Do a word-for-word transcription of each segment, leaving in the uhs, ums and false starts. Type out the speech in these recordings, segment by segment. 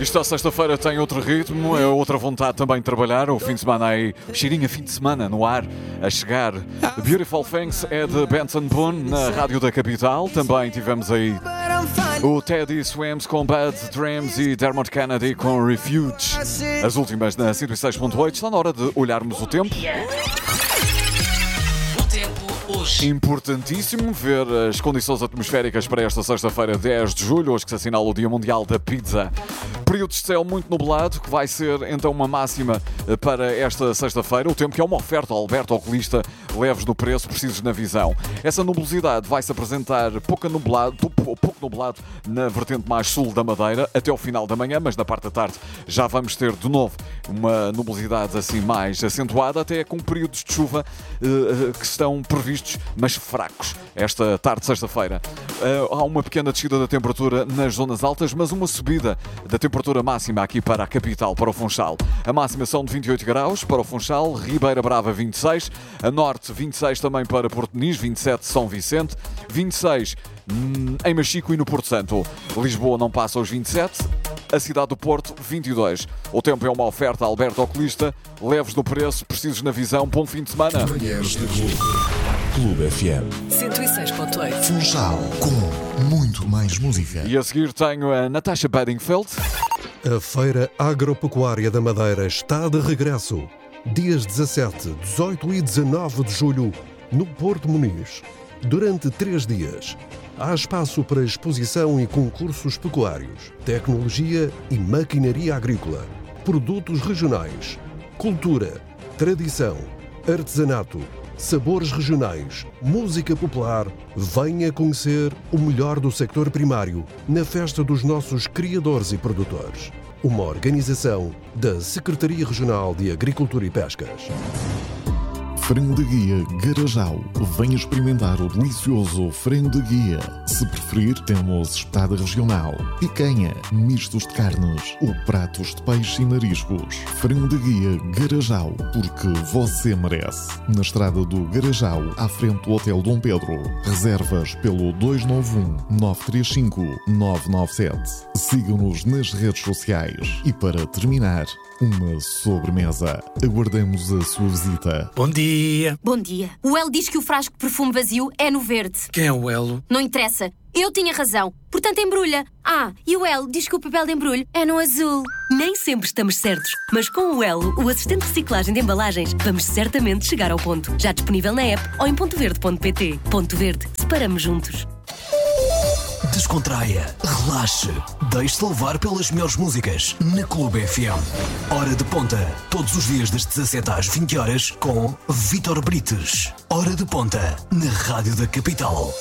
Isto à sexta-feira tem outro ritmo, é outra vontade também de trabalhar. O fim de semana aí, cheirinho a fim de semana no ar, a chegar. The Beautiful Things é de Benson Boone na Rádio da Capital. Também tivemos aí o Teddy Swims com Bad Dreams e Dermot Kennedy com Refuge. As últimas na cento e seis ponto oito. Está na hora de olharmos o tempo. Importantíssimo ver as condições atmosféricas para esta sexta-feira, dez de julho, hoje que se assinala o Dia Mundial da Pizza. Período de céu muito nublado, que vai ser então uma máxima para esta sexta-feira. O tempo que é uma oferta, Alberto Oculista, leves no preço, precisos na visão. Essa nubosidade vai-se apresentar pouco nublado, pouco nublado na vertente mais sul da Madeira até ao final da manhã, mas na parte da tarde já vamos ter de novo uma nubosidade assim mais acentuada, até com períodos de chuva uh, que estão previstos, mas fracos, esta tarde de sexta-feira. Uh, há uma pequena descida da temperatura nas zonas altas, mas uma subida da temperatura máxima aqui para a capital, para o Funchal. A máxima são de vinte e oito graus para o Funchal, Ribeira Brava vinte e seis, a norte vinte e seis também para Porto Muniz, vinte e sete São Vicente, vinte e seis hum, em Machico e no Porto Santo. Lisboa não passa aos vinte e sete, a cidade do Porto vinte e dois. O tempo é uma oferta Alberto Oculista, leves no preço, precisos na visão. Bom fim de semana. Manhãs de Clube. Clube F M cento e seis ponto oito. Funchal, com muito mais música. E a seguir tenho a Natasha Bedingfield. A Feira Agropecuária da Madeira está de regresso. Dias dezassete, dezoito e dezanove de julho, no Porto Muniz. Durante três dias, há espaço para exposição e concursos pecuários, tecnologia e maquinaria agrícola, produtos regionais, cultura, tradição, artesanato, sabores regionais, música popular. Venha conhecer o melhor do sector primário na festa dos nossos criadores e produtores. Uma organização da Secretaria Regional de Agricultura e Pescas. Frango de guia Garajal. Venha experimentar o delicioso frango de guia. Se preferir, temos espetada regional, picanha, mistos de carnes ou pratos de peixe e mariscos. Frango de guia Garajal, porque você merece. Na estrada do Garajal, à frente do Hotel Dom Pedro. Reservas pelo dois nove um, nove três cinco, nove nove sete. Sigam-nos nas redes sociais. E para terminar, uma sobremesa. Aguardamos a sua visita. Bom dia. Bom dia. O Elo diz que o frasco de perfume vazio é no verde. Quem é o Elo? Não interessa. Eu tinha razão. Portanto, embrulha. Ah, e o Elo diz que o papel de embrulho é no azul. Nem sempre estamos certos, mas com o Elo, o assistente de reciclagem de embalagens, vamos certamente chegar ao ponto. Já disponível na app ou em ponto verde ponto pt. Ponto Verde. Separamos juntos. Descontraia, relaxe, deixe-se levar pelas melhores músicas na Clube F M. Hora de ponta, todos os dias das dezassete às vinte horas com Vítor Brites. Hora de ponta, na Rádio da Capital.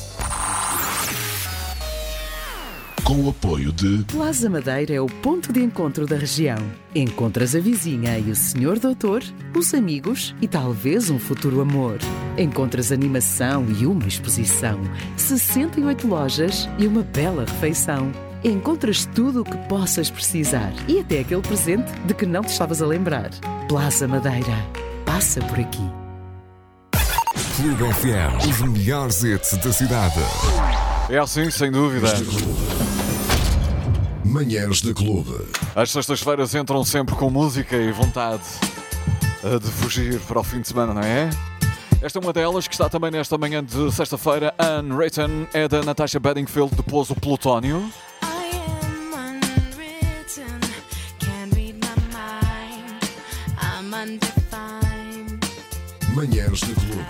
Com o apoio de Plaza Madeira é o ponto de encontro da região. Encontras a vizinha e o senhor doutor, os amigos e talvez um futuro amor. Encontras animação e uma exposição, sessenta e oito lojas e uma bela refeição. Encontras tudo o que possas precisar e até aquele presente de que não te estavas a lembrar. Plaza Madeira. Passa por aqui. Clube F M, os melhores hits da cidade. É assim, sem dúvida. Manhãs de Clube. As sextas-feiras entram sempre com música e vontade de fugir para o fim de semana, não é? Esta é uma delas que está também nesta manhã de sexta-feira. Unwritten é da Natasha Bedingfield, depois o Plutónio. Manhãs de Clube.